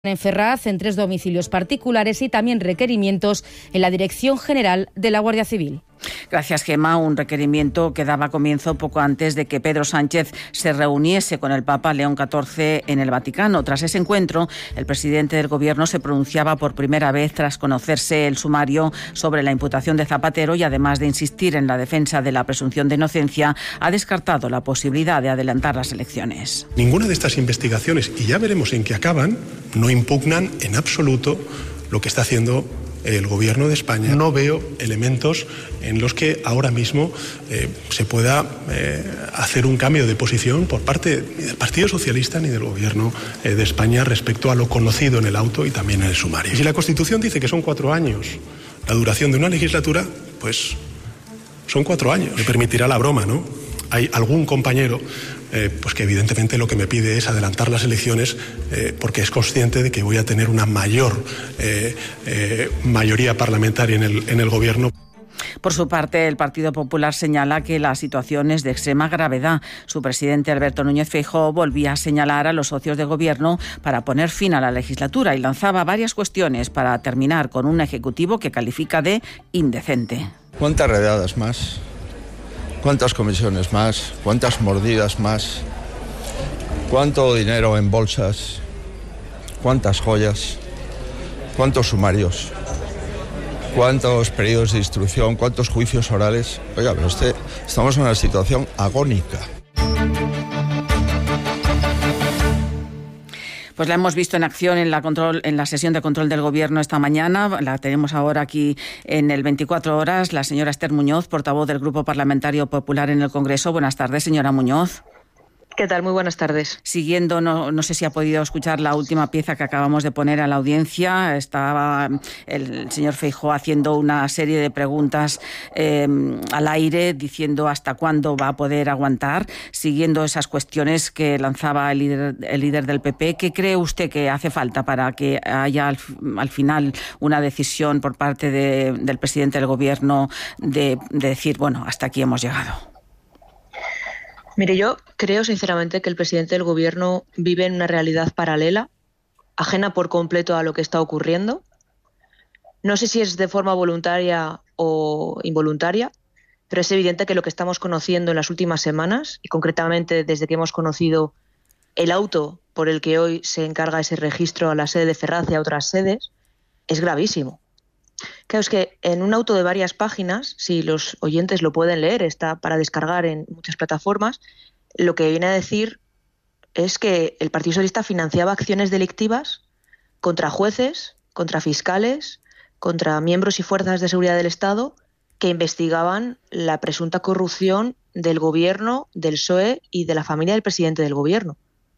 en Ferraz en 3 domicilios particulares y también requerimientos en la Dirección General de la Guardia Civil. Gracias, Gemma. Un requerimiento que daba comienzo poco antes de que Pedro Sánchez se reuniese con el Papa León XIV en el Vaticano. Tras ese encuentro, el presidente del Gobierno se pronunciaba por primera vez tras conocerse el sumario sobre la imputación de Zapatero y, además de insistir en la defensa de la presunción de inocencia, ha descartado la posibilidad de adelantar las elecciones. Ninguna de estas investigaciones, y ya veremos en qué acaban, no impugnan en absoluto lo que está haciendo el Gobierno de España. No veo elementos en los que ahora mismo se pueda hacer un cambio de posición por parte ni del Partido Socialista ni del Gobierno de España respecto a lo conocido en el auto y también en el sumario. Y si la Constitución dice que son 4 años la duración de una legislatura, pues son 4 años. Me permitirá la broma, ¿no? Hay algún compañero pues que evidentemente lo que me pide es adelantar las elecciones porque es consciente de que voy a tener una mayor mayoría parlamentaria en el Gobierno. Por su parte, el Partido Popular señala que la situación es de extrema gravedad. Su presidente, Alberto Núñez Feijóo, volvía a señalar a los socios de gobierno para poner fin a la legislatura y lanzaba varias cuestiones para terminar con un ejecutivo que califica de indecente. ¿Cuántas redadas más? ¿Cuántas comisiones más? ¿Cuántas mordidas más? ¿Cuánto dinero en bolsas? ¿Cuántas joyas? ¿Cuántos sumarios? ¿Cuántos periodos de instrucción? ¿Cuántos juicios orales? Oiga, pero estamos en una situación agónica. Pues la hemos visto en acción en la sesión de control del Gobierno esta mañana. La tenemos ahora aquí en el 24 horas. La señora Esther Muñoz, portavoz del Grupo Parlamentario Popular en el Congreso. Buenas tardes, señora Muñoz. ¿Qué tal? Muy buenas tardes. Siguiendo, no sé si ha podido escuchar la última pieza que acabamos de poner a la audiencia. Estaba el señor Feijóo haciendo una serie de preguntas al aire, diciendo hasta cuándo va a poder aguantar, siguiendo esas cuestiones que lanzaba el líder del PP. ¿Qué cree usted que hace falta para que haya al final una decisión por parte del presidente del Gobierno de decir, bueno, hasta aquí hemos llegado? Mire, yo creo sinceramente que el presidente del Gobierno vive en una realidad paralela, ajena por completo a lo que está ocurriendo. No sé si es de forma voluntaria o involuntaria, pero es evidente que lo que estamos conociendo en las últimas semanas, y concretamente desde que hemos conocido el auto por el que hoy se encarga ese registro a la sede de Ferraz y a otras sedes, es gravísimo. Claro, es que en un auto de varias páginas, si los oyentes lo pueden leer, está para descargar en muchas plataformas, lo que viene a decir es que el Partido Socialista financiaba acciones delictivas contra jueces, contra fiscales, contra miembros y fuerzas de seguridad del Estado que investigaban la presunta corrupción del Gobierno, del PSOE y de la familia del presidente del Gobierno.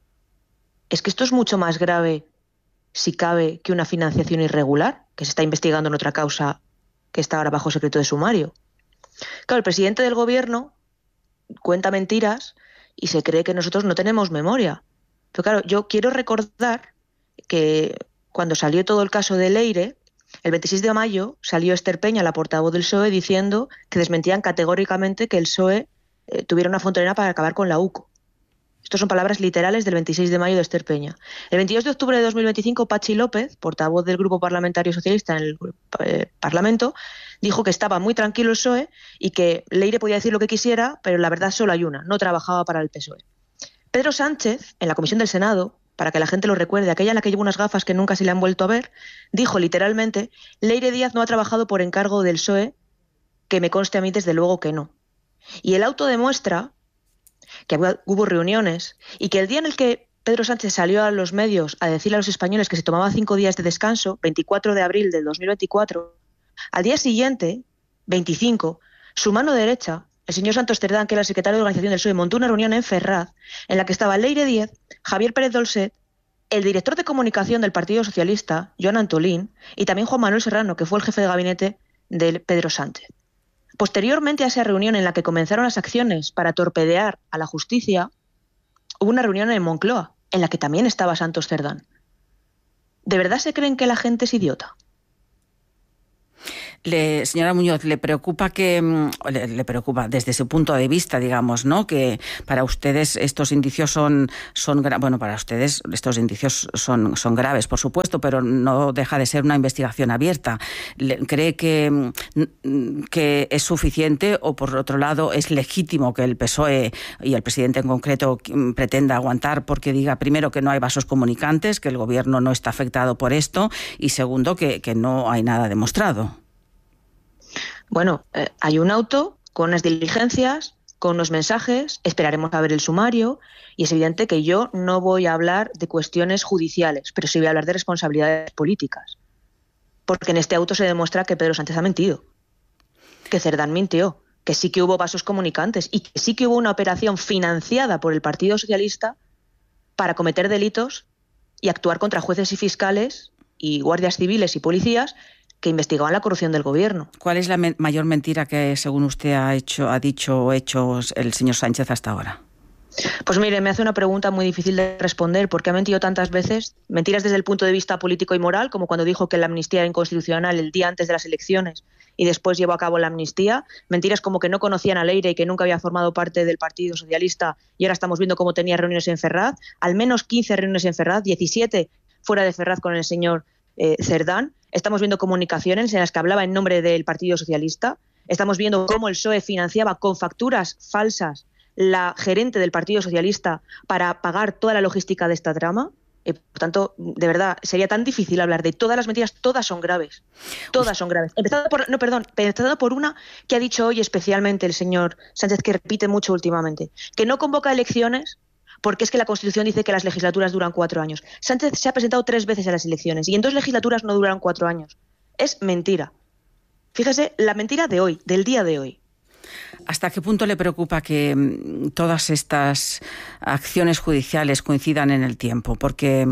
Es que esto es mucho más grave, si cabe, que una financiación irregular, que se está investigando en otra causa que está ahora bajo secreto de sumario. Claro, el presidente del Gobierno cuenta mentiras y se cree que nosotros no tenemos memoria. Pero claro, yo quiero recordar que cuando salió todo el caso de Leire, el 26 de mayo salió Esther Peña, la portavoz del PSOE, diciendo que desmentían categóricamente que el PSOE tuviera una fontanera para acabar con la UCO. Estas son palabras literales del 26 de mayo de Esther Peña. El 22 de octubre de 2025, Patxi López, portavoz del Grupo Parlamentario Socialista en el Parlamento, dijo que estaba muy tranquilo el PSOE y que Leire podía decir lo que quisiera, pero la verdad solo hay una, no trabajaba para el PSOE. Pedro Sánchez, en la Comisión del Senado, para que la gente lo recuerde, aquella en la que lleva unas gafas que nunca se le han vuelto a ver, dijo literalmente: Leire Díaz no ha trabajado por encargo del PSOE, que me conste a mí desde luego que no. Y el auto demuestra que hubo reuniones y que el día en el que Pedro Sánchez salió a los medios a decirle a los españoles que se tomaba 5 días de descanso, 24 de abril del 2024, al día siguiente, 25, su mano derecha, el señor Santos Cerdán, que era el secretario de organización del PSOE, montó una reunión en Ferraz en la que estaba Leire Díaz, Javier Pérez Dolcet, el director de comunicación del Partido Socialista, Joan Antolín, y también Juan Manuel Serrano, que fue el jefe de gabinete de Pedro Sánchez. Posteriormente a esa reunión en la que comenzaron las acciones para torpedear a la justicia, hubo una reunión en Moncloa, en la que también estaba Santos Cerdán. ¿De verdad se creen que la gente es idiota? Señora Muñoz, ¿le preocupa le preocupa desde su punto de vista, digamos, ¿no? Que para ustedes estos indicios para ustedes estos indicios son graves, por supuesto, pero no deja de ser una investigación abierta. ¿Cree que es suficiente o, por otro lado, es legítimo que el PSOE y el presidente en concreto pretenda aguantar porque diga, primero, que no hay vasos comunicantes, que el gobierno no está afectado por esto y, segundo, que no hay nada demostrado? Bueno, hay un auto con unas diligencias, con unos mensajes, esperaremos a ver el sumario y es evidente que yo no voy a hablar de cuestiones judiciales, pero sí voy a hablar de responsabilidades políticas. Porque en este auto se demuestra que Pedro Sánchez ha mentido, que Cerdán mintió, que sí que hubo vasos comunicantes y que sí que hubo una operación financiada por el Partido Socialista para cometer delitos y actuar contra jueces y fiscales y guardias civiles y policías que investigaban la corrupción del gobierno. ¿Cuál es la mayor mentira que, según usted, ha dicho o hecho el señor Sánchez hasta ahora? Pues mire, me hace una pregunta muy difícil de responder, porque ha mentido tantas veces. Mentiras desde el punto de vista político y moral, como cuando dijo que la amnistía era inconstitucional el día antes de las elecciones y después llevó a cabo la amnistía. Mentiras como que no conocían a Leire y que nunca había formado parte del Partido Socialista y ahora estamos viendo cómo tenía reuniones en Ferraz. Al menos 15 reuniones en Ferraz, 17 fuera de Ferraz con el señor Cerdán. Estamos viendo comunicaciones en las que hablaba en nombre del Partido Socialista. Estamos viendo cómo el PSOE financiaba con facturas falsas la gerente del Partido Socialista para pagar toda la logística de esta trama. Por tanto, de verdad, sería tan difícil hablar de todas las mentiras. Todas son graves. Todas son graves. Empezando por una que ha dicho hoy especialmente el señor Sánchez, que repite mucho últimamente, que no convoca elecciones porque es que la Constitución dice que las legislaturas duran 4 años. Sánchez se ha presentado 3 veces a las elecciones y en 2 legislaturas no duraron 4 años. Es mentira. Fíjese, la mentira de hoy, del día de hoy. ¿Hasta qué punto le preocupa que todas estas acciones judiciales coincidan en el tiempo? Porque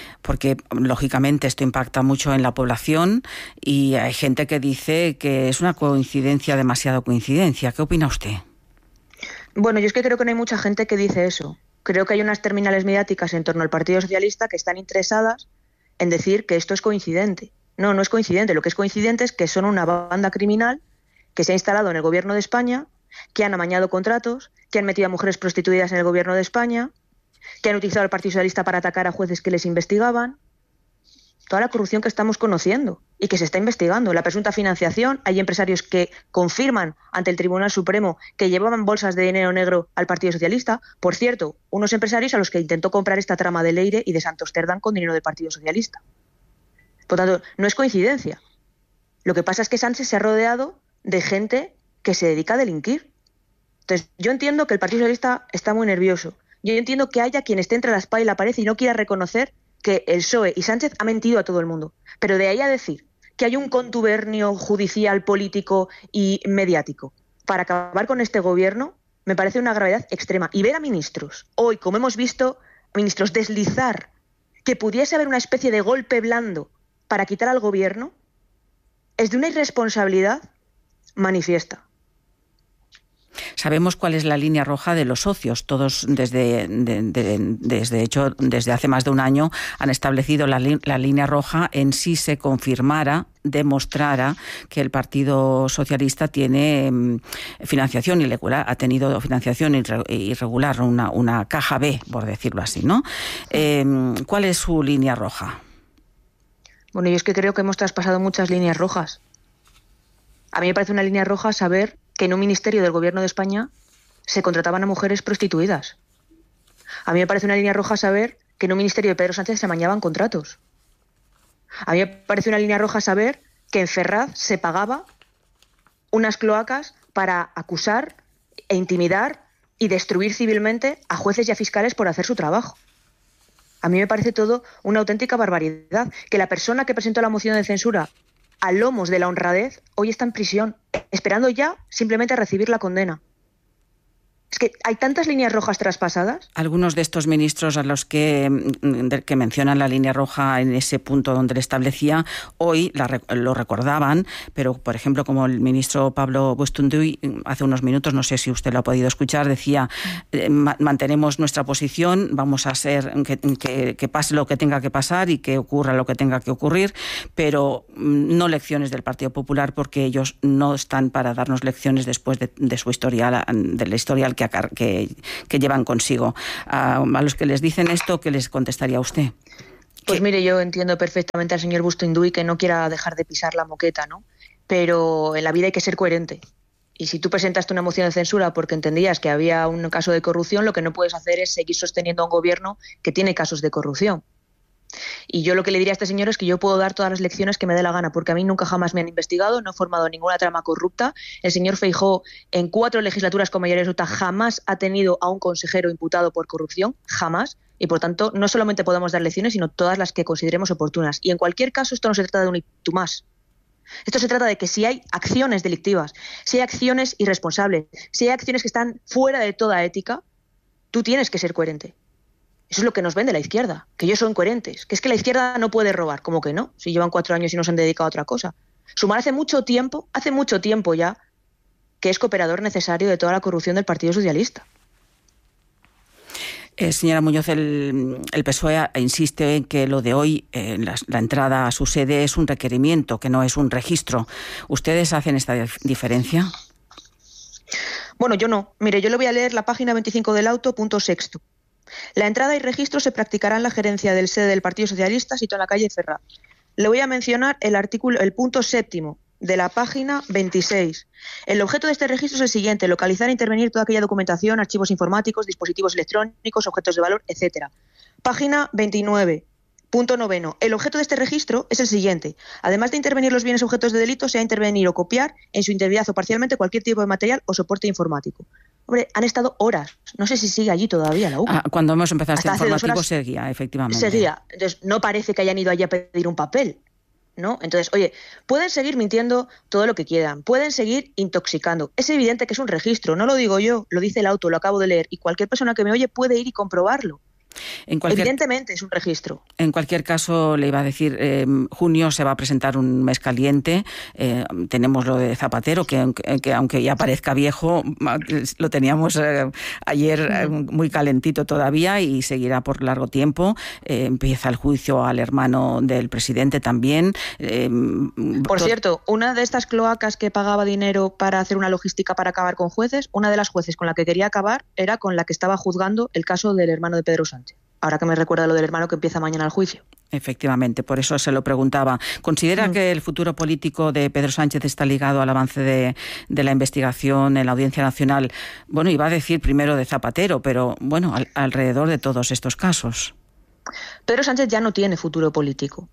lógicamente esto impacta mucho en la población y hay gente que dice que es una coincidencia, demasiado coincidencia. ¿Qué opina usted? Bueno, yo es que creo que no hay mucha gente que dice eso. Creo que hay unas terminales mediáticas en torno al Partido Socialista que están interesadas en decir que esto es coincidente. No, no es coincidente. Lo que es coincidente es que son una banda criminal que se ha instalado en el gobierno de España, que han amañado contratos, que han metido a mujeres prostituidas en el gobierno de España, que han utilizado al Partido Socialista para atacar a jueces que les investigaban. Toda la corrupción que estamos conociendo y que se está investigando. La presunta financiación. Hay empresarios que confirman ante el Tribunal Supremo que llevaban bolsas de dinero negro al Partido Socialista. Por cierto, unos empresarios a los que intentó comprar esta trama de Leire y de Santos Cerdán con dinero del Partido Socialista. Por tanto, no es coincidencia. Lo que pasa es que Sánchez se ha rodeado de gente que se dedica a delinquir. Entonces, yo entiendo que el Partido Socialista está muy nervioso. Yo entiendo que haya quien esté entre la espada y la pared y no quiera reconocer que el PSOE y Sánchez ha mentido a todo el mundo. Pero de ahí a decir que hay un contubernio judicial, político y mediático para acabar con este gobierno, me parece una gravedad extrema. Y ver a ministros, hoy, como hemos visto, ministros deslizar que pudiese haber una especie de golpe blando para quitar al gobierno, es de una irresponsabilidad manifiesta. Sabemos cuál es la línea roja de los socios. Todos desde hace más de un año han establecido la línea roja en si se confirmara, demostrara que el Partido Socialista tiene financiación irregular, ha tenido financiación irregular, una caja B, por decirlo así, ¿no? ¿Cuál es su línea roja? Bueno, yo es que creo que hemos traspasado muchas líneas rojas. A mí me parece una línea roja saber que en un ministerio del Gobierno de España se contrataban a mujeres prostituidas. A mí me parece una línea roja saber que en un ministerio de Pedro Sánchez se amañaban contratos. A mí me parece una línea roja saber que en Ferraz se pagaba unas cloacas para acusar e intimidar y destruir civilmente a jueces y a fiscales por hacer su trabajo. A mí me parece todo una auténtica barbaridad. Que la persona que presentó la moción de censura a lomos de la honradez hoy está en prisión, esperando ya simplemente a recibir la condena. Es que hay tantas líneas rojas traspasadas. Algunos de estos ministros a los que mencionan la línea roja en ese punto donde le establecía, hoy lo recordaban, pero por ejemplo como el ministro Pablo Bustunduy hace unos minutos, no sé si usted lo ha podido escuchar, decía mantenemos nuestra posición, vamos a hacer que pase lo que tenga que pasar y que ocurra lo que tenga que ocurrir, pero no lecciones del Partido Popular, porque ellos no están para darnos lecciones después de su historial, del historial que llevan consigo. A los que les dicen esto, ¿qué les contestaría usted? Pues mire, yo entiendo perfectamente al señor Bustunduy que no quiera dejar de pisar la moqueta, ¿no? Pero en la vida hay que ser coherente. Y si tú presentaste una moción de censura porque entendías que había un caso de corrupción, lo que no puedes hacer es seguir sosteniendo a un gobierno que tiene casos de corrupción. Y yo lo que le diría a este señor es que yo puedo dar todas las lecciones que me dé la gana, porque a mí nunca jamás me han investigado, no he formado ninguna trama corrupta. El señor Feijóo, en 4 legislaturas con mayoría absoluta, jamás ha tenido a un consejero imputado por corrupción, jamás. Y por tanto, no solamente podemos dar lecciones, sino todas las que consideremos oportunas. Y en cualquier caso, esto no se trata de un y tú más. Esto se trata de que si hay acciones delictivas, si hay acciones irresponsables, si hay acciones que están fuera de toda ética, tú tienes que ser coherente. Eso es lo que nos vende la izquierda, que ellos son coherentes, que es que la izquierda no puede robar, ¿cómo que no? Si llevan 4 años y no se han dedicado a otra cosa. Sumar hace mucho tiempo ya, que es cooperador necesario de toda la corrupción del Partido Socialista. Señora Muñoz, el PSOE insiste en que lo de hoy, la entrada a su sede, es un requerimiento, que no es un registro. ¿Ustedes hacen esta diferencia? Bueno, yo no. Mire, yo le voy a leer la página 25 del auto, punto 6. La entrada y registro se practicará en la gerencia del sede del Partido Socialista, situado en la calle Ferraz. Le voy a mencionar el punto 7 de la página 26. El objeto de este registro es el siguiente: localizar e intervenir toda aquella documentación, archivos informáticos, dispositivos electrónicos, objetos de valor, etc. Página 29. Punto 9. El objeto de este registro es el siguiente: además de intervenir los bienes objetos de delito, sea intervenir o copiar en su integridad o parcialmente cualquier tipo de material o soporte informático. Hombre, han estado horas. No sé si sigue allí todavía la UCA. Cuando hemos empezado este informativo seguía, efectivamente. Seguía. Entonces, no parece que hayan ido allí a pedir un papel, ¿no? Entonces, oye, pueden seguir mintiendo todo lo que quieran, pueden seguir intoxicando. Es evidente que es un registro, no lo digo yo, lo dice el auto, lo acabo de leer, y cualquier persona que me oye puede ir y comprobarlo. Evidentemente es un registro. En cualquier caso, le iba a decir, junio se va a presentar un mes caliente. Tenemos lo de Zapatero, que aunque ya parezca viejo, lo teníamos ayer muy calentito todavía y seguirá por largo tiempo. Empieza el juicio al hermano del presidente también. Por cierto, una de estas cloacas que pagaba dinero para hacer una logística para acabar con jueces, una de las jueces con la que quería acabar era con la que estaba juzgando el caso del hermano de Pedro Sánchez. Ahora que me recuerda lo del hermano que empieza mañana el juicio. Efectivamente, por eso se lo preguntaba. ¿Considera que el futuro político de Pedro Sánchez está ligado al avance de la investigación en la Audiencia Nacional? Bueno, iba a decir primero de Zapatero, pero bueno, alrededor de todos estos casos. Pedro Sánchez ya no tiene futuro político.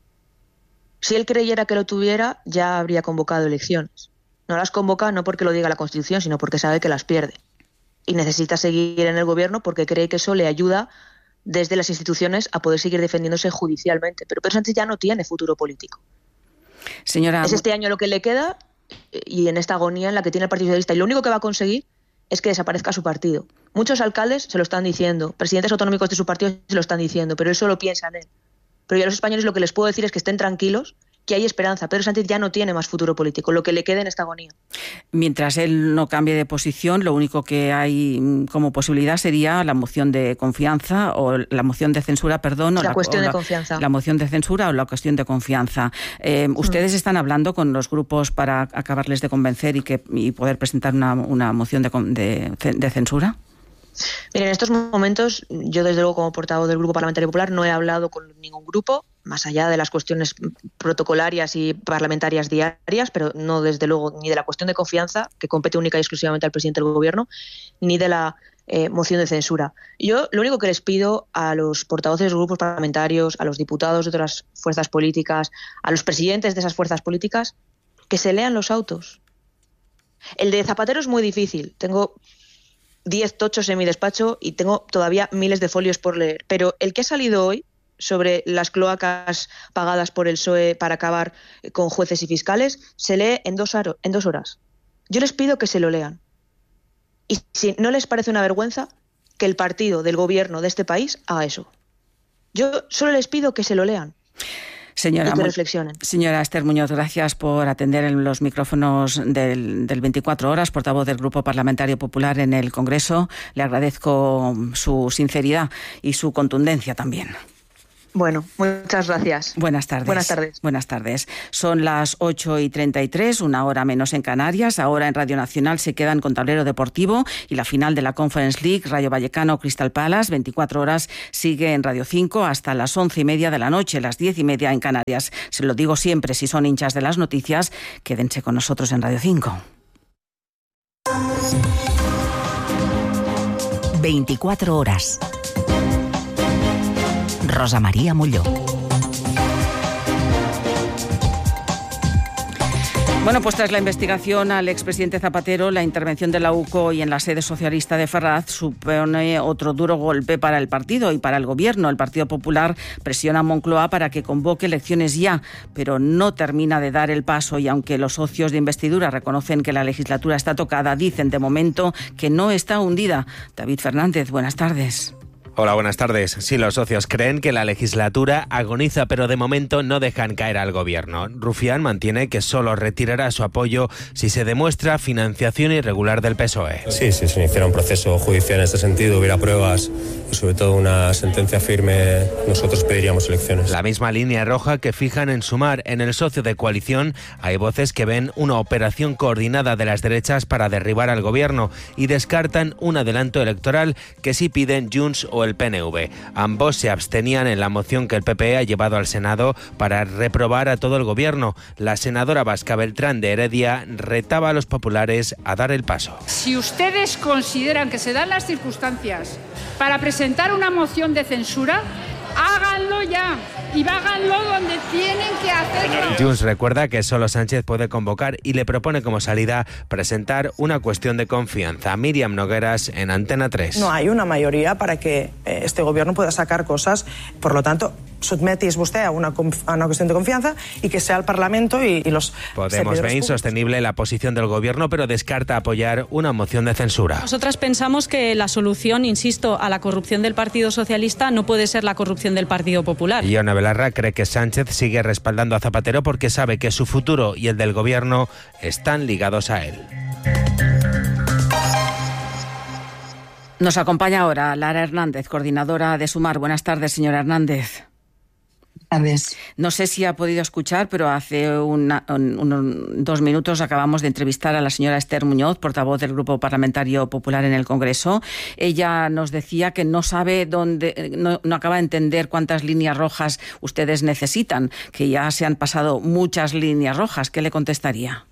Si él creyera que lo tuviera, ya habría convocado elecciones. No las convoca no porque lo diga la Constitución, sino porque sabe que las pierde. Y necesita seguir en el gobierno porque cree que eso le ayuda desde las instituciones a poder seguir defendiéndose judicialmente. Pero Pedro Sánchez ya no tiene futuro político. Señora... Es este año lo que le queda y en esta agonía en la que tiene el Partido Socialista. Y lo único que va a conseguir es que desaparezca su partido. Muchos alcaldes se lo están diciendo, presidentes autonómicos de su partido se lo están diciendo, pero él solo piensa en él. Pero yo a los españoles lo que les puedo decir es que estén tranquilos, que hay esperanza. Pedro Sánchez ya no tiene más futuro político, lo que le queda en esta agonía. Mientras él no cambie de posición, lo único que hay como posibilidad sería la moción de confianza o la moción de censura, perdón. La cuestión de confianza. La moción de censura o la cuestión de confianza. ¿Ustedes están hablando con los grupos para acabarles de convencer y poder presentar una moción de censura? Miren, en estos momentos, yo desde luego como portavoz del Grupo Parlamentario Popular no he hablado con ningún grupo, más allá de las cuestiones protocolarias y parlamentarias diarias, pero no desde luego ni de la cuestión de confianza, que compete única y exclusivamente al presidente del Gobierno, ni de la moción de censura. Yo lo único que les pido a los portavoces de los grupos parlamentarios, a los diputados de otras fuerzas políticas, a los presidentes de esas fuerzas políticas, que se lean los autos. El de Zapatero es muy difícil. Tengo 10 tochos en mi despacho y tengo todavía miles de folios por leer. Pero el que ha salido hoy sobre las cloacas pagadas por el PSOE para acabar con jueces y fiscales se lee en 2 horas. Yo les pido que se lo lean. Y si no les parece una vergüenza que el partido del gobierno de este país haga eso. Yo solo les pido que se lo lean. Señora, y que reflexionen. Señora Esther Muñoz, gracias por atender en los micrófonos del 24 Horas, portavoz del Grupo Parlamentario Popular en el Congreso. Le agradezco su sinceridad y su contundencia también. Bueno, muchas gracias. Buenas tardes. Buenas tardes. Buenas tardes. Son las 8:33, una hora menos en Canarias. Ahora en Radio Nacional se quedan con tablero deportivo y la final de la Conference League, Rayo Vallecano Crystal Palace. 24 Horas sigue en Radio 5 hasta las 11:30 de la noche, las 10:30 en Canarias. Se lo digo siempre, si son hinchas de las noticias, quédense con nosotros en Radio 5. 24 Horas. Rosa María Molló. Bueno, pues tras la investigación al expresidente Zapatero, la intervención de la UCO y en la sede socialista de Ferraz supone otro duro golpe para el partido y para el gobierno. El Partido Popular presiona a Moncloa para que convoque elecciones ya, pero no termina de dar el paso, y aunque los socios de investidura reconocen que la legislatura está tocada, dicen de momento que no está hundida. David Fernández, buenas tardes. Hola, buenas tardes. Sí, los socios creen que la legislatura agoniza, pero de momento no dejan caer al gobierno. Rufián mantiene que solo retirará su apoyo si se demuestra financiación irregular del PSOE. Sí, si se iniciara un proceso judicial en este sentido, hubiera pruebas y sobre todo una sentencia firme, nosotros pediríamos elecciones. La misma línea roja que fijan en Sumar. En el socio de coalición hay voces que ven una operación coordinada de las derechas para derribar al gobierno y descartan un adelanto electoral que sí piden Junts o el PNV. Ambos se abstenían en la moción que el PP ha llevado al Senado para reprobar a todo el gobierno. La senadora vasca Beltrán de Heredia retaba a los populares a dar el paso. Si ustedes consideran que se dan las circunstancias para presentar una moción de censura, háganlo ya y háganlo donde tienen que hacerlo. Junts recuerda que solo Sánchez puede convocar y le propone como salida presentar una cuestión de confianza. Míriam Nogueras en Antena 3. No hay una mayoría para que este gobierno pueda sacar cosas, por lo tanto, submetis usted a una cuestión de confianza y que sea el Parlamento y los Podemos ve insostenible la posición del gobierno, pero descarta apoyar una moción de censura. Nosotras pensamos que la solución, insisto, a la corrupción del Partido Socialista no puede ser la corrupción del Partido Popular. Ione Belarra cree que Sánchez sigue respaldando a Zapatero porque sabe que su futuro y el del gobierno están ligados a él. Nos acompaña ahora Lara Hernández, coordinadora de Sumar. Buenas tardes, señora Hernández. Tardes. No sé si ha podido escuchar, pero hace 2 minutos acabamos de entrevistar a la señora Esther Muñoz, portavoz del Grupo Parlamentario Popular en el Congreso. Ella nos decía que no sabe dónde, no acaba de entender cuántas líneas rojas ustedes necesitan, que ya se han pasado muchas líneas rojas. ¿Qué le contestaría?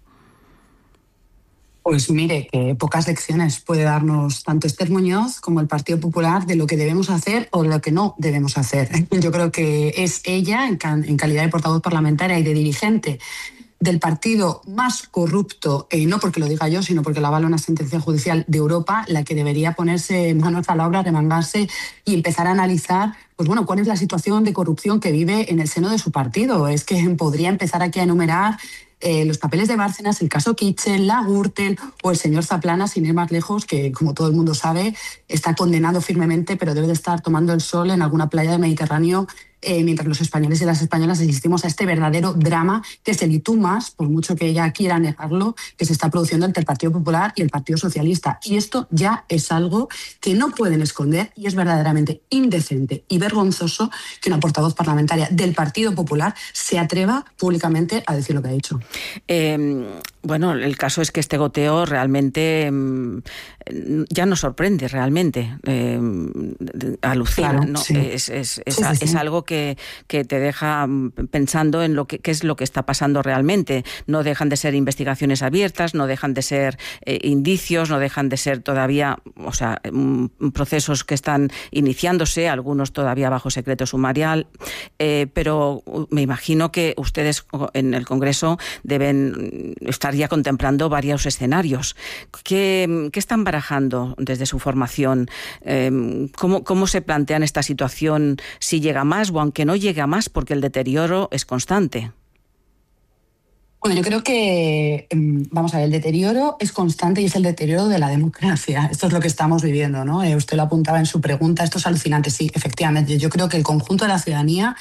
Pues mire, que pocas lecciones puede darnos tanto Esther Muñoz como el Partido Popular de lo que debemos hacer o de lo que no debemos hacer. Yo creo que es ella, en calidad de portavoz parlamentaria y de dirigente del partido más corrupto, no porque lo diga yo, sino porque lo avala una sentencia judicial de Europa, la que debería ponerse manos a la obra, remangarse y empezar a analizar pues bueno, cuál es la situación de corrupción que vive en el seno de su partido. Es que podría empezar aquí a enumerar los papeles de Bárcenas, el caso Kitchen, la Gürtel o el señor Zaplana, sin ir más lejos, que como todo el mundo sabe está condenado firmemente, pero debe de estar tomando el sol en alguna playa del Mediterráneo, mientras los españoles y las españolas asistimos a este verdadero drama que es el y tú más, por mucho que ella quiera negarlo, que se está produciendo entre el Partido Popular y el Partido Socialista. Y esto ya es algo que no pueden esconder y es verdaderamente indecente y vergonzoso que una portavoz parlamentaria del Partido Popular se atreva públicamente a decir lo que ha dicho. Bueno, el caso es que este goteo realmente ya nos sorprende, realmente. Alucina, claro, ¿no? Sí. Es algo que te deja pensando en qué es lo que está pasando realmente. No dejan de ser investigaciones abiertas, no dejan de ser indicios, no dejan de ser todavía, procesos que están iniciándose, algunos todavía bajo secreto sumarial, pero me imagino que ustedes en el Congreso deben estar ya contemplando varios escenarios. ¿Qué están barajando desde su formación? ¿Cómo se plantean esta situación si llega más o aunque no llegue a más, porque el deterioro es constante? Bueno, yo creo que, vamos a ver, el deterioro es constante y es el deterioro de la democracia. Esto es lo que estamos viviendo, ¿no? Usted lo apuntaba en su pregunta, esto es alucinante, sí, efectivamente. Yo creo que el conjunto de la ciudadanía,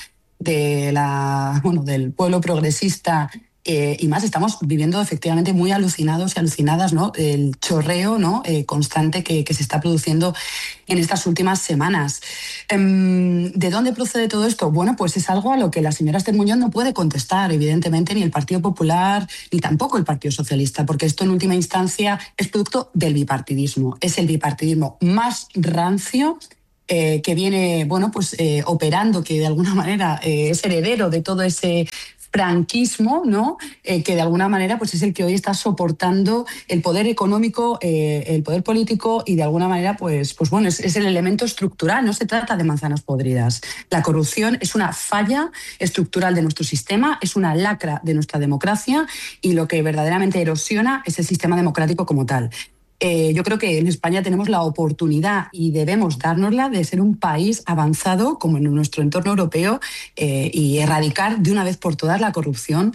del pueblo progresista y más, estamos viviendo efectivamente muy alucinados y alucinadas, ¿no? El chorreo, ¿no? Constante que se está produciendo en estas últimas semanas. ¿De dónde procede todo esto? Bueno, pues es algo a lo que la señora Esther Muñoz no puede contestar, evidentemente, ni el Partido Popular, ni tampoco el Partido Socialista, porque esto en última instancia es producto del bipartidismo. Es el bipartidismo más rancio que viene, operando, que de alguna manera es heredero de todo ese franquismo, ¿no? Que de alguna manera pues es el que hoy está soportando el poder económico, el poder político y de alguna manera es el elemento estructural. No se trata de manzanas podridas. La corrupción es una falla estructural de nuestro sistema, es una lacra de nuestra democracia y lo que verdaderamente erosiona es el sistema democrático como tal. Yo creo que en España tenemos la oportunidad y debemos dárnosla de ser un país avanzado como en nuestro entorno europeo y erradicar de una vez por todas la corrupción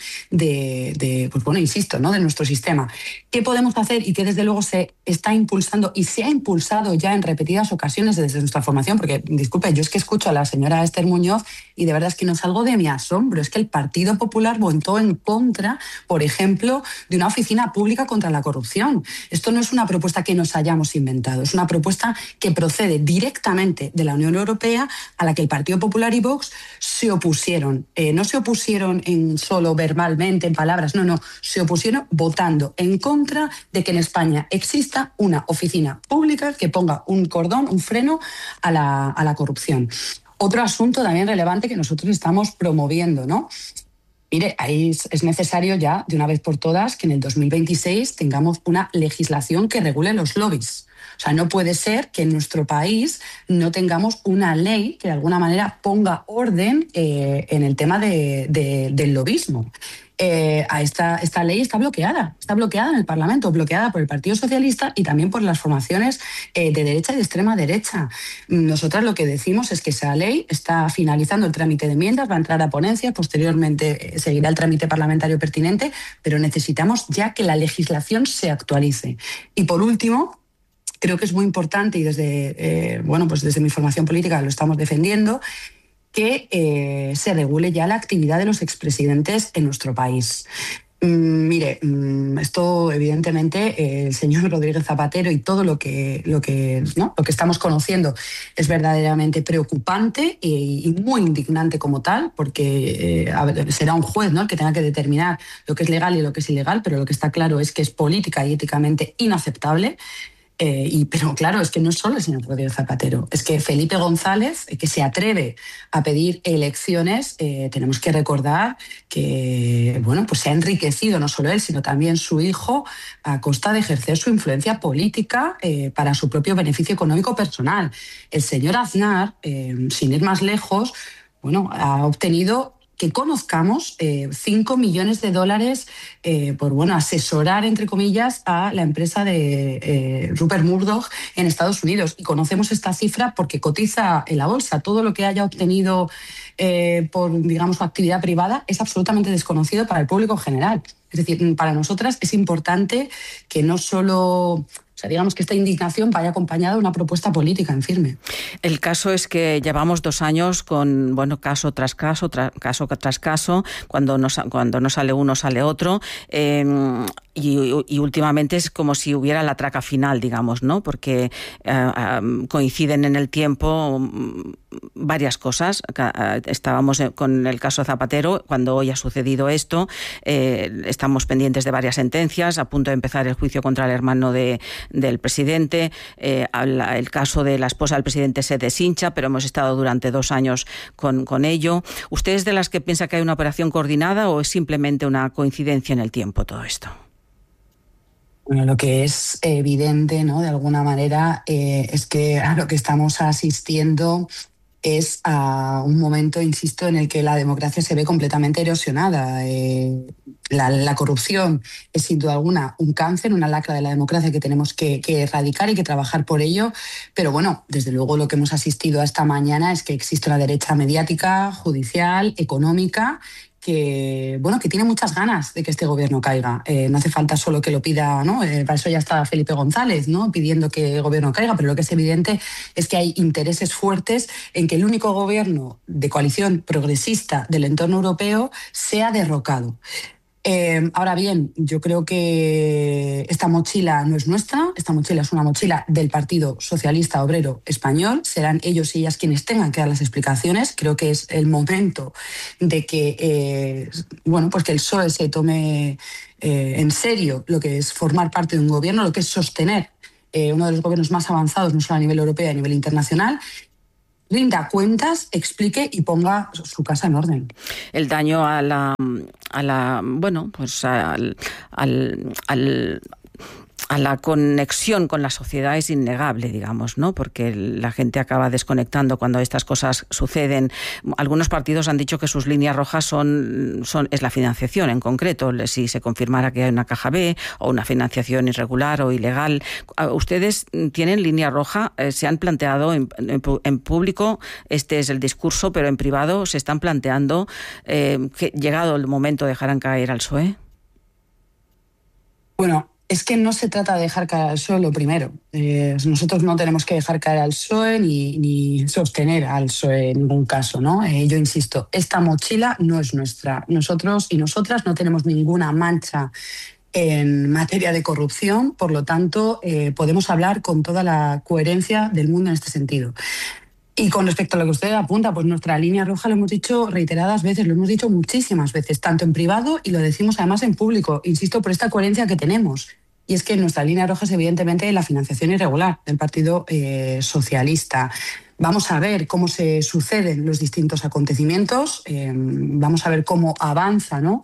de nuestro sistema. ¿Qué podemos hacer y qué desde luego se está impulsando y se ha impulsado ya en repetidas ocasiones desde nuestra formación? Porque, disculpe, yo es que escucho a la señora Esther Muñoz y de verdad es que no salgo de mi asombro. Es que el Partido Popular votó en contra, por ejemplo, de una oficina pública contra la corrupción. Esto no es una propuesta que nos hayamos inventado, es una propuesta que procede directamente de la Unión Europea, a la que el Partido Popular y Vox se opusieron. No se opusieron solo verbalmente, en palabras, no, se opusieron votando en contra de que en España exista una oficina pública que ponga un cordón, un freno a la corrupción. Otro asunto también relevante que nosotros estamos promoviendo, ¿no? Mire, ahí es necesario ya, de una vez por todas, que en el 2026 tengamos una legislación que regule los lobbies. O sea, no puede ser que en nuestro país no tengamos una ley que de alguna manera ponga orden en el tema del lobismo. Esta ley está bloqueada en el Parlamento, bloqueada por el Partido Socialista y también por las formaciones de derecha y de extrema derecha. Nosotras lo que decimos es que esa ley está finalizando el trámite de enmiendas, va a entrar a ponencias, posteriormente seguirá el trámite parlamentario pertinente, pero necesitamos ya que la legislación se actualice. Y por último, creo que es muy importante y desde mi formación política lo estamos defendiendo, que se regule ya la actividad de los expresidentes en nuestro país. Esto evidentemente el señor Rodríguez Zapatero y todo lo que estamos conociendo es verdaderamente preocupante y muy indignante como tal, porque será un juez, ¿no?, el que tenga que determinar lo que es legal y lo que es ilegal, pero lo que está claro es que es política y éticamente inaceptable. Pero claro, es que no es solo el señor Rodríguez Zapatero, es que Felipe González, que se atreve a pedir elecciones, tenemos que recordar que se ha enriquecido no solo él, sino también su hijo a costa de ejercer su influencia política para su propio beneficio económico personal. El señor Aznar, sin ir más lejos, ha obtenido que conozcamos $5 millones por asesorar, entre comillas, a la empresa de Rupert Murdoch en Estados Unidos. Y conocemos esta cifra porque cotiza en la bolsa. Todo lo que haya obtenido por su actividad privada es absolutamente desconocido para el público general. Es decir, para nosotras es importante que no solo... que esta indignación vaya acompañada de una propuesta política en firme. El caso es que llevamos 2 años con caso tras caso, caso tras caso, cuando no sale uno sale otro, y últimamente es como si hubiera la traca final, digamos, ¿no? Porque coinciden en el tiempo varias cosas. Estábamos con el caso Zapatero cuando hoy ha sucedido esto. Estamos pendientes de varias sentencias, a punto de empezar el juicio contra el hermano del presidente. El caso de la esposa del presidente se deshincha, pero hemos estado durante 2 años con ello. ¿Usted es de las que piensa que hay una operación coordinada o es simplemente una coincidencia en el tiempo todo esto? Bueno, lo que es evidente, ¿no?, de alguna manera, es que a lo que estamos asistiendo es a un momento, insisto, en el que la democracia se ve completamente erosionada. La corrupción es sin duda alguna un cáncer, una lacra de la democracia que tenemos que erradicar y que trabajar por ello. Pero bueno, desde luego lo que hemos asistido a esta mañana es que existe una derecha mediática, judicial, económica, que tiene muchas ganas de que este gobierno caiga. No hace falta solo que lo pida, ¿no? Para eso ya está Felipe González, ¿no?, pidiendo que el gobierno caiga, pero lo que es evidente es que hay intereses fuertes en que el único gobierno de coalición progresista del entorno europeo sea derrocado. Ahora bien, yo creo que esta mochila no es nuestra, esta mochila es una mochila del Partido Socialista Obrero Español. Serán ellos y ellas quienes tengan que dar las explicaciones. Creo que es el momento de que, que el PSOE se tome en serio lo que es formar parte de un gobierno, lo que es sostener uno de los gobiernos más avanzados, no solo a nivel europeo, a nivel internacional. Rinda cuentas, explique y ponga su casa en orden. El daño a la conexión con la sociedad es innegable, digamos, ¿no? Porque la gente acaba desconectando cuando estas cosas suceden. Algunos partidos han dicho que sus líneas rojas es la financiación en concreto, si se confirmara que hay una caja B o una financiación irregular o ilegal. ¿Ustedes tienen línea roja? ¿Se han planteado en público? Este es el discurso, pero en privado se están planteando que llegado el momento dejarán caer al PSOE. Bueno, es que no se trata de dejar caer al PSOE lo primero. Nosotros no tenemos que dejar caer al PSOE ni sostener al PSOE en ningún caso, ¿no? Yo insisto, esta mochila no es nuestra. Nosotros y nosotras no tenemos ninguna mancha en materia de corrupción, por lo tanto, podemos hablar con toda la coherencia del mundo en este sentido. Y con respecto a lo que usted apunta, pues nuestra línea roja lo hemos dicho reiteradas veces, lo hemos dicho muchísimas veces, tanto en privado y lo decimos además en público. Insisto, por esta coherencia que tenemos. Y es que nuestra línea roja es evidentemente la financiación irregular del Partido Socialista. Vamos a ver cómo se suceden los distintos acontecimientos, vamos a ver cómo avanza, ¿no?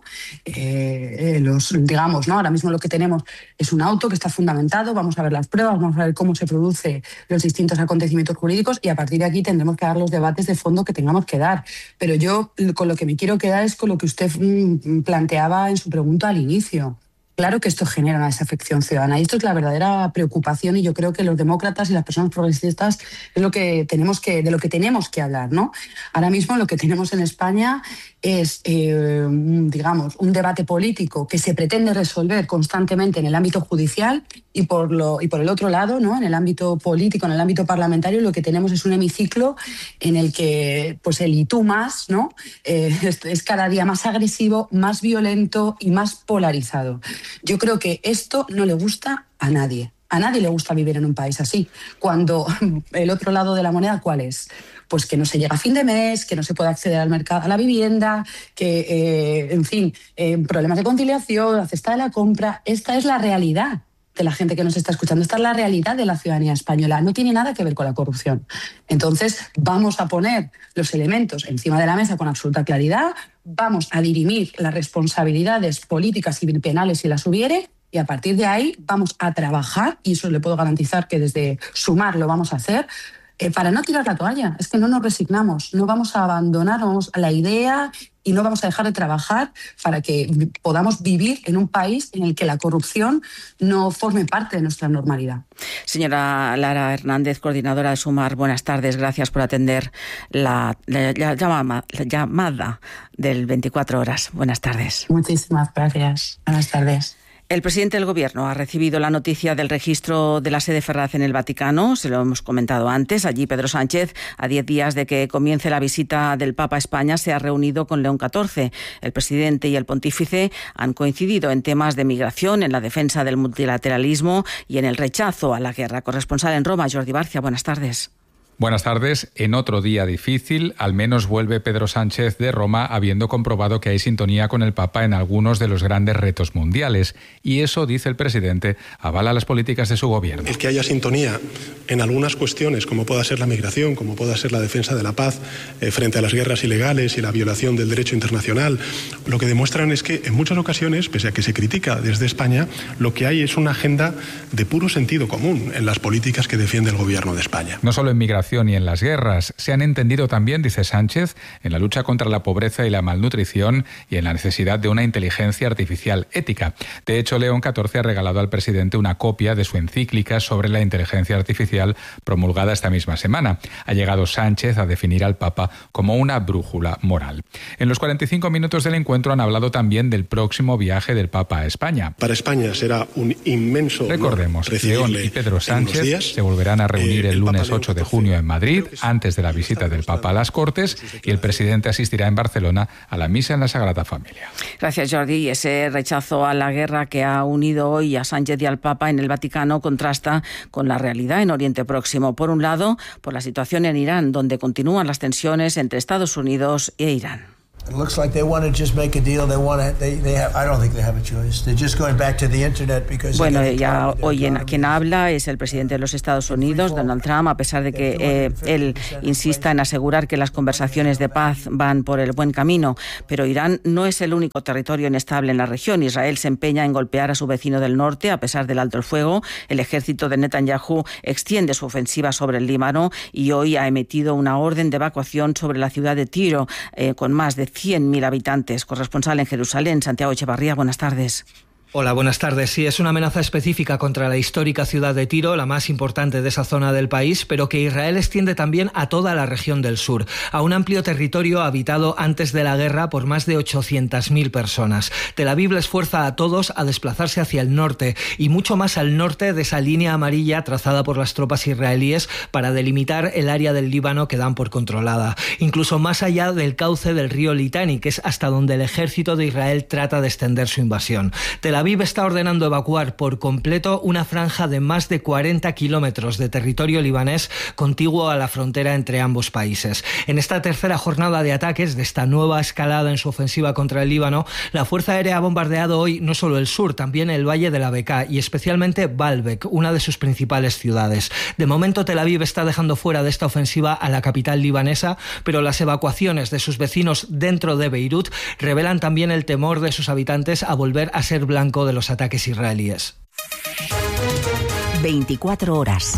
¿no? Ahora mismo lo que tenemos es un auto que está fundamentado, vamos a ver las pruebas, vamos a ver cómo se producen los distintos acontecimientos jurídicos y a partir de aquí tendremos que dar los debates de fondo que tengamos que dar. Pero yo con lo que me quiero quedar es con lo que usted planteaba en su pregunta al inicio. Claro que esto genera una desafección ciudadana y esto es la verdadera preocupación y yo creo que los demócratas y las personas progresistas es de lo que tenemos que hablar, ¿no? Ahora mismo lo que tenemos en España es, un debate político que se pretende resolver constantemente en el ámbito judicial y por el otro lado, ¿no?, en el ámbito político, en el ámbito parlamentario, lo que tenemos es un hemiciclo en el que pues el y tú más, ¿no?, es cada día más agresivo, más violento y más polarizado. Yo creo que esto no le gusta a nadie. A nadie le gusta vivir en un país así. Cuando el otro lado de la moneda, ¿cuál es? Pues que no se llega a fin de mes, que no se puede acceder al mercado, a la vivienda, que, problemas de conciliación, la cesta de la compra. Esta es la realidad de la gente que nos está escuchando. Esta es la realidad de la ciudadanía española. No tiene nada que ver con la corrupción. Entonces, vamos a poner los elementos encima de la mesa con absoluta claridad, vamos a dirimir las responsabilidades políticas y penales si las hubiere, y a partir de ahí vamos a trabajar, y eso le puedo garantizar que desde Sumar lo vamos a hacer, para no tirar la toalla. Es que no nos resignamos, no vamos a abandonar la idea y no vamos a dejar de trabajar para que podamos vivir en un país en el que la corrupción no forme parte de nuestra normalidad. Señora Lara Hernández, coordinadora de Sumar, buenas tardes. Gracias por atender la llamada del 24 horas. Buenas tardes. Muchísimas gracias. Buenas tardes. El presidente del Gobierno ha recibido la noticia del registro de la sede Ferraz en el Vaticano, se lo hemos comentado antes. Allí Pedro Sánchez, a 10 días de que comience la visita del Papa a España, se ha reunido con León XIV. El presidente y el pontífice han coincidido en temas de migración, en la defensa del multilateralismo y en el rechazo a la guerra. Corresponsal en Roma, Jordi Barcia, buenas tardes. Buenas tardes. En otro día difícil, al menos vuelve Pedro Sánchez de Roma habiendo comprobado que hay sintonía con el Papa en algunos de los grandes retos mundiales. Y eso, dice el presidente, avala las políticas de su gobierno. El que haya sintonía en algunas cuestiones, como pueda ser la migración, como pueda ser la defensa de la paz frente a las guerras ilegales y la violación del derecho internacional, lo que demuestran es que en muchas ocasiones, pese a que se critica desde España, lo que hay es una agenda de puro sentido común en las políticas que defiende el gobierno de España. No solo en migración, educación y en las guerras. Se han entendido también, dice Sánchez, en la lucha contra la pobreza y la malnutrición y en la necesidad de una inteligencia artificial ética. De hecho, León XIV ha regalado al presidente una copia de su encíclica sobre la inteligencia artificial promulgada esta misma semana. Ha llegado Sánchez a definir al Papa como una brújula moral. En los 45 minutos del encuentro han hablado también del próximo viaje del Papa a España. Para España será un inmenso honor. Recordemos, León y Pedro Sánchez se volverán a reunir el lunes 8 de junio en Madrid, antes de la visita del Papa a las Cortes, y el presidente asistirá en Barcelona a la misa en la Sagrada Familia. Gracias, Jordi. Y ese rechazo a la guerra que ha unido hoy a Sánchez y al Papa en el Vaticano contrasta con la realidad en Oriente Próximo. Por un lado, por la situación en Irán, donde continúan las tensiones entre Estados Unidos e Irán. It looks like they want to just make a deal. I don't think they have a choice. They're just going back to the internet because. Bueno, ya hoy quien habla es el presidente de los Estados Unidos, Donald Trump, a pesar de que él insista en asegurar que las conversaciones de paz van por el buen camino. Pero Irán no es el único territorio inestable en la región. Israel se empeña en golpear a su vecino del norte, a pesar del alto el fuego. El ejército de Netanyahu extiende su ofensiva sobre el Líbano y hoy ha emitido una orden de evacuación sobre la ciudad de Tiro, con más de 100.000 habitantes. Corresponsal en Jerusalén, Santiago Echevarría, buenas tardes. Hola, buenas tardes. Sí, es una amenaza específica contra la histórica ciudad de Tiro, la más importante de esa zona del país, pero que Israel extiende también a toda la región del sur, a un amplio territorio habitado antes de la guerra por más de 800.000 personas. Tel Aviv les fuerza a todos a desplazarse hacia el norte y mucho más al norte de esa línea amarilla trazada por las tropas israelíes para delimitar el área del Líbano que dan por controlada. Incluso más allá del cauce del río Litani, que es hasta donde el ejército de Israel trata de extender su invasión. Tel Aviv está ordenando evacuar por completo una franja de más de 40 kilómetros de territorio libanés contiguo a la frontera entre ambos países. En esta tercera jornada de ataques, de esta nueva escalada en su ofensiva contra el Líbano, la Fuerza Aérea ha bombardeado hoy no solo el sur, también el valle de la Bekaa y especialmente Baalbek, una de sus principales ciudades. De momento, Tel Aviv está dejando fuera de esta ofensiva a la capital libanesa, pero las evacuaciones de sus vecinos dentro de Beirut revelan también el temor de sus habitantes a volver a ser blanco de los ataques israelíes. 24 horas.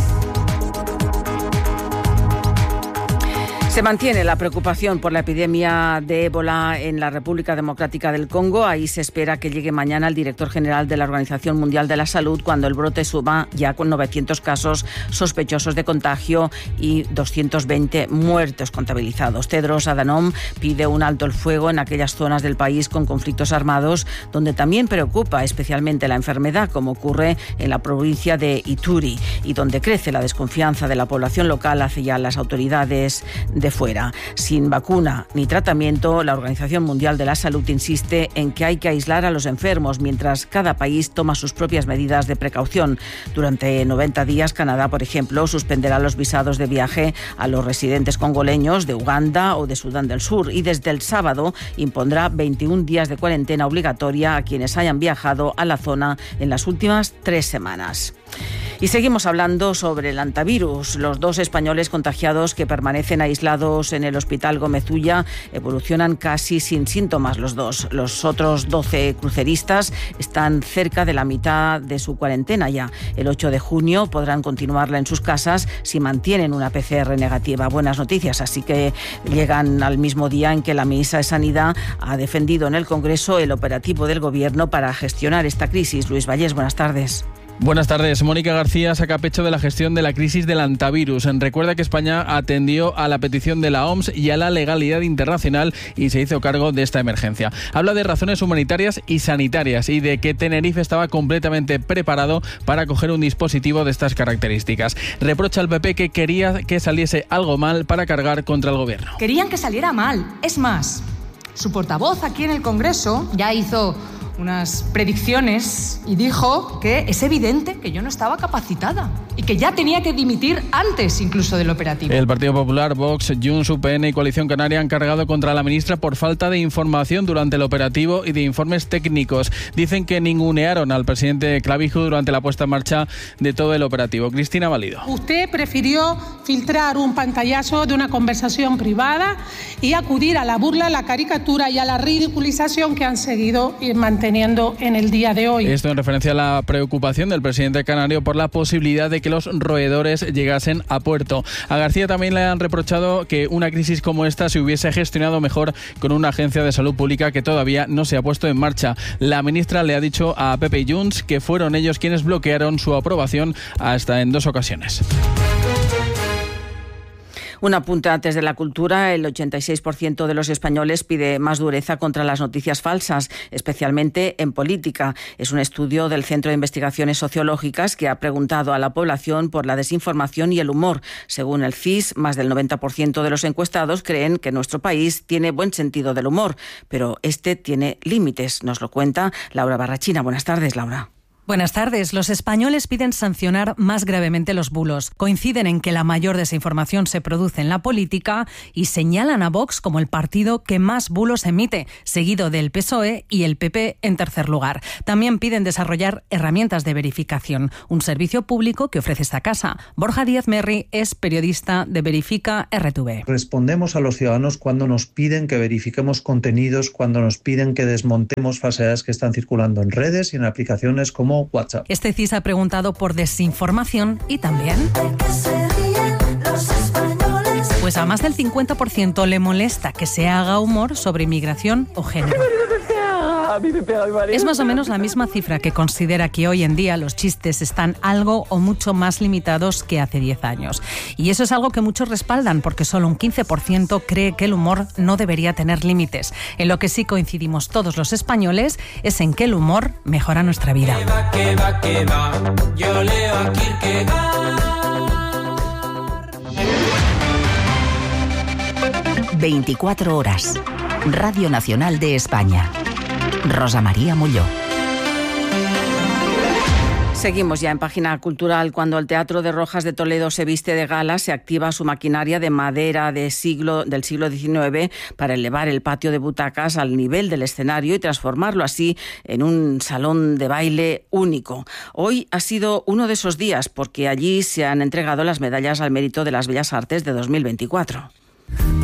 Se mantiene la preocupación por la epidemia de ébola en la República Democrática del Congo. Ahí se espera que llegue mañana el director general de la Organización Mundial de la Salud cuando el brote suba ya con 900 casos sospechosos de contagio y 220 muertos contabilizados. Tedros Adhanom pide un alto el fuego en aquellas zonas del país con conflictos armados donde también preocupa especialmente la enfermedad, como ocurre en la provincia de Ituri y donde crece la desconfianza de la población local hacia las autoridades de fuera. Sin vacuna ni tratamiento, la Organización Mundial de la Salud insiste en que hay que aislar a los enfermos mientras cada país toma sus propias medidas de precaución. Durante 90 días, Canadá, por ejemplo, suspenderá los visados de viaje a los residentes congoleños de Uganda o de Sudán del Sur y desde el sábado impondrá 21 días de cuarentena obligatoria a quienes hayan viajado a la zona en las últimas 3 semanas. Y seguimos hablando sobre el hantavirus. Los 2 españoles contagiados que permanecen aislados en el Hospital Gómez Ulla evolucionan casi sin síntomas los 2. Los otros 12 cruceristas están cerca de la mitad de su cuarentena ya. El 8 de junio podrán continuarla en sus casas si mantienen una PCR negativa. Buenas noticias, así que llegan al mismo día en que la ministra de Sanidad ha defendido en el Congreso el operativo del Gobierno para gestionar esta crisis. Luis Vallés, buenas tardes. Buenas tardes. Mónica García saca pecho de la gestión de la crisis del hantavirus. Recuerda que España atendió a la petición de la OMS y a la legalidad internacional y se hizo cargo de esta emergencia. Habla de razones humanitarias y sanitarias y de que Tenerife estaba completamente preparado para acoger un dispositivo de estas características. Reprocha al PP que quería que saliese algo mal para cargar contra el gobierno. Querían que saliera mal. Es más, su portavoz aquí en el Congreso ya hizo unas predicciones y dijo que es evidente que yo no estaba capacitada y que ya tenía que dimitir antes incluso del operativo. El Partido Popular, Vox, Junts, UPN y Coalición Canaria han cargado contra la ministra por falta de información durante el operativo y de informes técnicos. Dicen que ningunearon al presidente Clavijo durante la puesta en marcha de todo el operativo. Cristina Valido. Usted prefirió filtrar un pantallazo de una conversación privada y acudir a la burla, a la caricatura y a la ridiculización que han seguido manteniendo manteniendo en el día de hoy. Esto en referencia a la preocupación del presidente canario por la posibilidad de que los roedores llegasen a puerto. A García también le han reprochado que una crisis como esta se hubiese gestionado mejor con una agencia de salud pública que todavía no se ha puesto en marcha. La ministra le ha dicho a Pepe y Junts que fueron ellos quienes bloquearon su aprobación hasta en 2 ocasiones. Un apunte antes de la cultura. El 86% de los españoles pide más dureza contra las noticias falsas, especialmente en política. Es un estudio del Centro de Investigaciones Sociológicas que ha preguntado a la población por la desinformación y el humor. Según el CIS, más del 90% de los encuestados creen que nuestro país tiene buen sentido del humor, pero este tiene límites. Nos lo cuenta Laura Barrachina. Buenas tardes, Laura. Buenas tardes. Los españoles piden sancionar más gravemente los bulos. Coinciden en que la mayor desinformación se produce en la política y señalan a Vox como el partido que más bulos emite, seguido del PSOE y el PP en tercer lugar. También piden desarrollar herramientas de verificación, un servicio público que ofrece esta casa. Borja Díaz Merri es periodista de Verifica RTV. Respondemos a los ciudadanos cuando nos piden que verifiquemos contenidos, cuando nos piden que desmontemos falsedades que están circulando en redes y en aplicaciones como WhatsApp. Este CIS ha preguntado por desinformación y también... Pues a más del 50% le molesta que se haga humor sobre inmigración o género. Es más o menos la misma cifra que considera que hoy en día los chistes están algo o mucho más limitados que hace 10 años. Y eso es algo que muchos respaldan porque solo un 15% cree que el humor no debería tener límites. En lo que sí coincidimos todos los españoles es en que el humor mejora nuestra vida. Que va. Yo leo a Kierkegaard. 24 horas. Radio Nacional de España. Rosa María Molló. Seguimos ya en Página Cultural. Cuando el Teatro de Rojas de Toledo se viste de gala, se activa su maquinaria de madera del siglo XIX para elevar el patio de butacas al nivel del escenario y transformarlo así en un salón de baile único. Hoy ha sido uno de esos días porque allí se han entregado las medallas al mérito de las Bellas Artes de 2024.